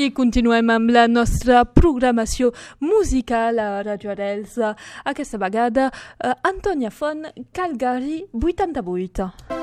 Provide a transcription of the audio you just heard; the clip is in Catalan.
I continuem amb la nostra programació musical a Radio Arels. Aquesta vegada, Antònia Font, Calgary 88.